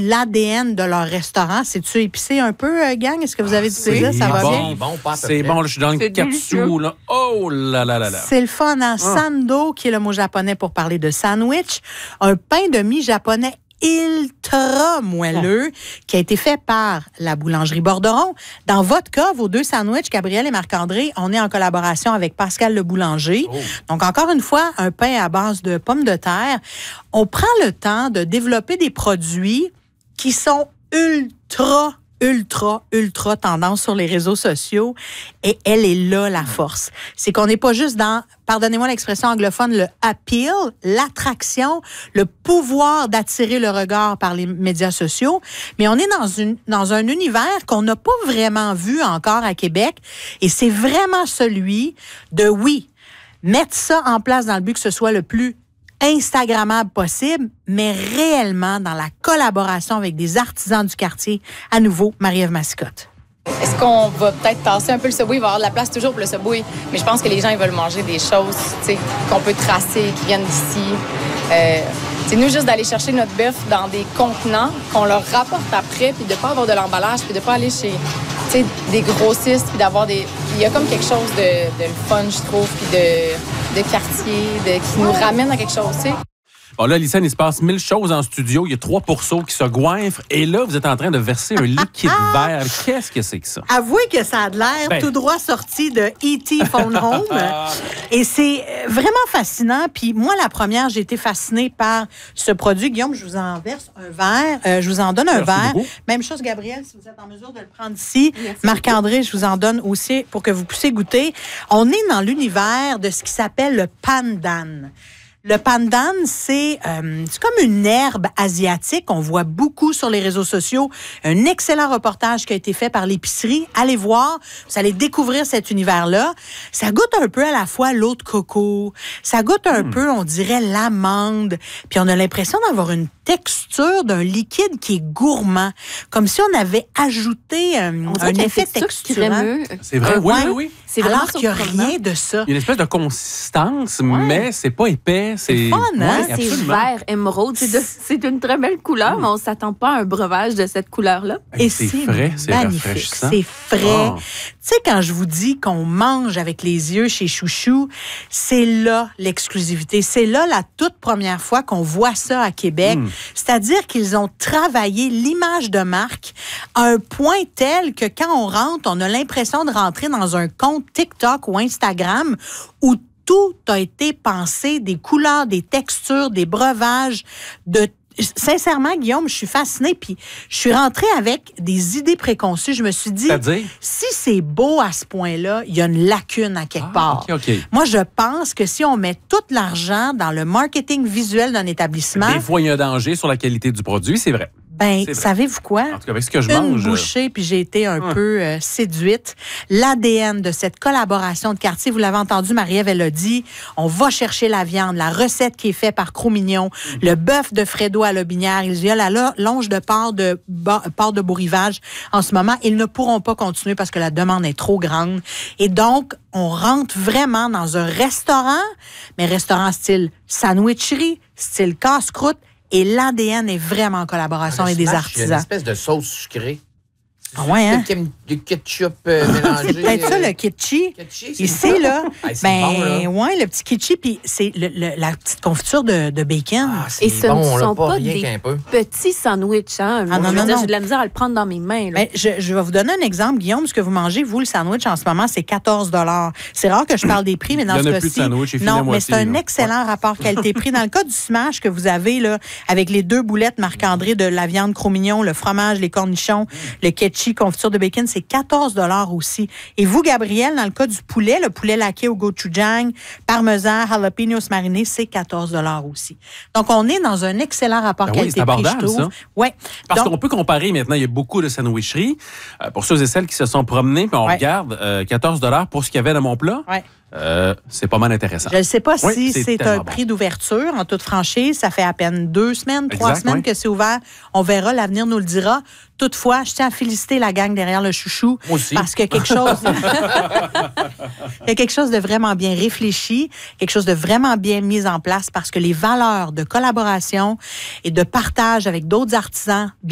l'ADN de leur restaurant. C'est-tu épicé un peu, gang? Est-ce que vous avez du plaisir? Ça va bien? C'est bon, là, je suis dans le katsu, là. Oh là là là là. C'est le fun, hein? Sando, qui est le mot japonais pour parler de sandwich. Un pain de mie japonais ultra moelleux qui a été fait par la boulangerie Borderon. Dans votre cas, vos 2 sandwichs, Gabriel et Marc-André, on est en collaboration avec Pascal le boulanger. Donc, encore une fois, un pain à base de pommes de terre. On prend le temps de développer des produits qui sont ultra tendance sur les réseaux sociaux et elle est là, la force. C'est qu'on n'est pas juste dans, pardonnez-moi l'expression anglophone, le appeal, l'attraction, le pouvoir d'attirer le regard par les médias sociaux, mais on est dans un univers qu'on n'a pas vraiment vu encore à Québec et c'est vraiment celui de, oui, mettre ça en place dans le but que ce soit le plus Instagrammable possible, mais réellement dans la collaboration avec des artisans du quartier. À nouveau, Marie-Ève Massicotte. Est-ce qu'on va peut-être tasser un peu le Subway? Il va y avoir de la place toujours pour le Subway, mais je pense que les gens ils veulent manger des choses qu'on peut tracer, qui viennent d'ici. C'est nous juste d'aller chercher notre bœuf dans des contenants qu'on leur rapporte après, puis de ne pas avoir de l'emballage, puis de ne pas aller chez des grossistes, puis d'avoir des... Il y a comme quelque chose de le fun, je trouve, puis de quartier, qui nous ramène à quelque chose, tu sais. Bon, là, Lysane, il se passe 1000 choses en studio. Il y a 3 pourceaux qui se goinfrent. Et là, vous êtes en train de verser un liquide vert. Qu'est-ce que c'est que ça? Avouez que ça a de l'air tout droit sorti de E.T. Phone Home. Et c'est vraiment fascinant. Puis moi, la première, j'ai été fascinée par ce produit. Guillaume, je vous en verse un verre. Je vous en donne un verre. Beaucoup. Même chose, Gabriel, si vous êtes en mesure de le prendre ici. Marc-André, je vous en donne aussi pour que vous puissiez goûter. On est dans l'univers de ce qui s'appelle le pandan. Le pandan, c'est comme une herbe asiatique. On voit beaucoup sur les réseaux sociaux. Un excellent reportage qui a été fait par l'épicerie. Allez voir, vous allez découvrir cet univers-là. Ça goûte un peu à la fois l'eau de coco. Ça goûte un peu, on dirait, l'amande. Puis on a l'impression d'avoir une texture d'un liquide qui est gourmand. Comme si on avait ajouté un effet texturant. C'est vrai, oui. C'est alors qu'il n'y a rien de ça. Il y a une espèce de consistance, mais c'est pas épais. C'est fun, hein? C'est vert émeraude. C'est une très belle couleur, mais on ne s'attend pas à un breuvage de cette couleur-là. Et c'est frais, c'est rafraîchissant. C'est frais. Tu sais, quand je vous dis qu'on mange avec les yeux chez Chouchou, c'est là l'exclusivité. C'est là la toute première fois qu'on voit ça à Québec. C'est-à-dire qu'ils ont travaillé l'image de marque à un point tel que quand on rentre, on a l'impression de rentrer dans un compte TikTok ou Instagram où tout a été pensé, des couleurs, des textures, des breuvages. Sincèrement, Guillaume, je suis fascinée. Puis je suis rentrée avec des idées préconçues. Je me suis dit, si c'est beau à ce point-là, il y a une lacune à quelque part. Okay. Moi, je pense que si on met tout l'argent dans le marketing visuel d'un établissement... Des fois, il y a un danger sur la qualité du produit, c'est vrai. Ben, savez-vous quoi? En tout cas, avec ce que je mange... Une bouchée, puis j'ai été un peu séduite. L'ADN de cette collaboration de quartier, vous l'avez entendu, Marie-Ève, elle a dit, on va chercher la viande, la recette qui est faite par Cro-Mignon, le bœuf de Fredo à Lobinière, il y a la longe de porc de Beau-Rivage en ce moment. Ils ne pourront pas continuer parce que la demande est trop grande. Et donc, on rentre vraiment dans un restaurant, mais restaurant style sandwicherie, style casse-croûte, et l'ADN est vraiment en collaboration avec des artisans. Il y a une espèce de sauce sucrée. Ah ouais, hein? Du ketchup mélangé. C'est peut-être ça, le kitschy. Ici, là. Ouais, le petit kitschy, puis c'est la petite confiture de bacon. Et ce ne sont pas des petits sandwichs, hein? Non. J'ai de la misère à le prendre dans mes mains. Là. Ben, je vais vous donner un exemple, Guillaume. Ce que vous mangez, vous, le sandwich, en ce moment, c'est 14 $. C'est rare que je parle des prix, mais dans ce cas-ci... Non, mais c'est un excellent rapport qualité-prix. Dans le cas du smash que vous avez, là, avec les 2 boulettes Marc-André de la viande Cro-Mignon, le fromage, les cornichons, le ketchup, confiture de bacon, c'est 14 $ aussi. Et vous, Gabriel, dans le cas du poulet, le poulet laqué au gochujang, parmesan, jalapenos marinés, c'est 14 $ aussi. Donc, on est dans un excellent rapport qualité-prix, je trouve. Ça. Ouais. Parce qu'on peut comparer maintenant, il y a beaucoup de sandwicheries. Pour ceux et celles qui se sont promenés, puis on regarde 14 $ pour ce qu'il y avait dans mon plat. Ouais. C'est pas mal intéressant. Je ne sais pas si c'est un prix d'ouverture, en toute franchise. Ça fait à peine 2 semaines, 3 semaines que c'est ouvert. On verra, l'avenir nous le dira. Toutefois, je tiens à féliciter la gang derrière le chouchou. Parce qu'il y a quelque chose... il y a quelque chose de vraiment bien réfléchi, quelque chose de vraiment bien mis en place parce que les valeurs de collaboration et de partage avec d'autres artisans